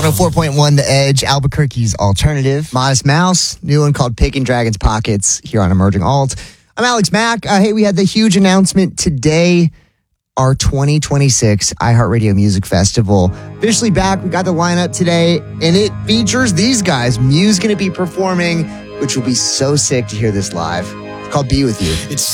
104.1 The Edge, Albuquerque's alternative. Modest Mouse, new one called Picking Dragon's Pockets here on Emerging Alt. I'm Alex Mack. Hey, we had the huge announcement today. Our 2026 iHeartRadio Music Festival officially back. We got the lineup today, and it features these guys. Muse going to be performing, which will be so sick to hear this live. It's called Be With You.